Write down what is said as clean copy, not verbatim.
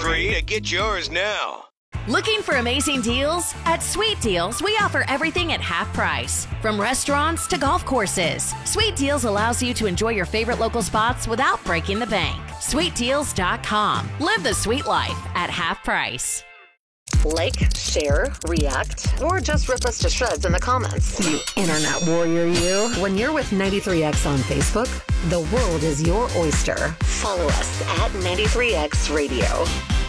free to get yours now. Looking for amazing deals? At Sweet Deals, we offer everything at half price. From restaurants to golf courses, Sweet Deals allows you to enjoy your favorite local spots without breaking the bank. SweetDeals.com. Live the sweet life at half price. Like, share, react, or just rip us to shreds in the comments. You internet warrior, you. When you're with 93X on Facebook, the world is your oyster. Follow us at 93X Radio.